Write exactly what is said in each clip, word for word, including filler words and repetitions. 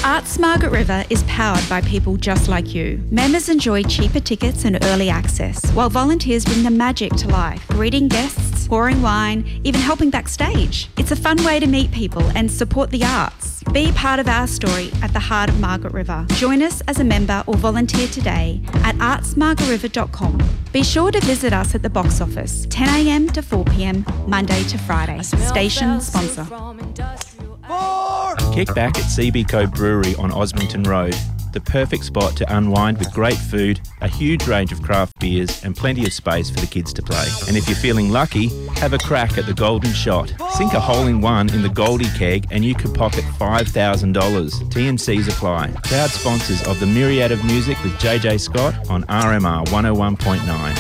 Arts Margaret River is powered by people just like you. Members enjoy cheaper tickets and early access, while volunteers bring the magic to life, greeting guests, pouring wine, even helping backstage. It's a fun way to meet people and support the arts. Be part of our story at the heart of Margaret River. Join us as a member or volunteer today at arts margaret river dot com. Be sure to visit us at the box office, ten a m to four p m, Monday to Friday. Station sponsor. Kick back at C B Co Brewery on Osmington Road. The perfect spot to unwind with great food, a huge range of craft beers and plenty of space for the kids to play. And if you're feeling lucky, have a crack at the Golden Shot. Sink a hole in one in the Goldie Keg and you could pocket five thousand dollars. T and Cs apply. Proud sponsors of the Myriad of Music with J J Scott on R M R one oh one point nine.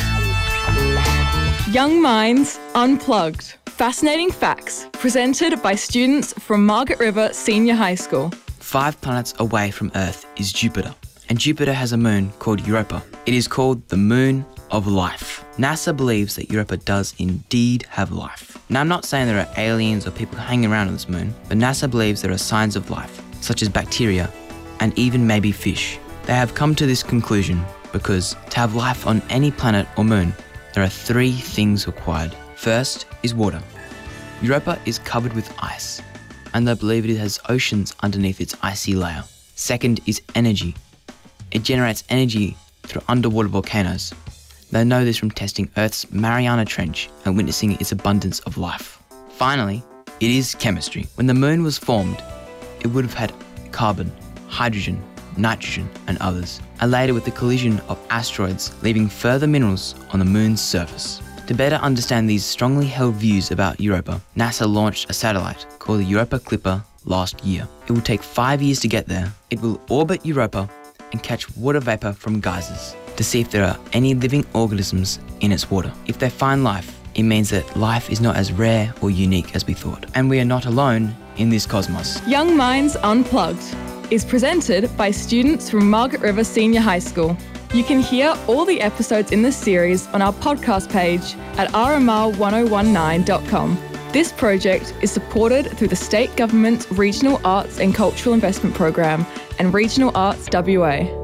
Young Minds Unplugged. Fascinating facts presented by students from Margaret River Senior High School. Five planets away from Earth is Jupiter, and Jupiter has a moon called Europa. It is called the moon of life. NASA believes that Europa does indeed have life. Now, I'm not saying there are aliens or people hanging around on this moon, but NASA believes there are signs of life, such as bacteria and even maybe fish. They have come to this conclusion because to have life on any planet or moon, there are three things required. First is water. Europa is covered with ice, and they believe it has oceans underneath its icy layer. Second is energy. It generates energy through underwater volcanoes. They know this from testing Earth's Mariana Trench and witnessing its abundance of life. Finally, it is chemistry. When the moon was formed, it would have had carbon, hydrogen, nitrogen, and others, and later with the collision of asteroids, leaving further minerals on the moon's surface. To better understand these strongly held views about Europa, NASA launched a satellite called the Europa Clipper last year. It will take five years to get there. It will orbit Europa and catch water vapor from geysers to see if there are any living organisms in its water. If they find life, it means that life is not as rare or unique as we thought, and we are not alone in this cosmos. Young Minds Unplugged is presented by students from Margaret River Senior High School. You can hear all the episodes in this series on our podcast page at r m r one oh one nine dot com. This project is supported through the State Government's Regional Arts and Cultural Investment Program and Regional Arts W A.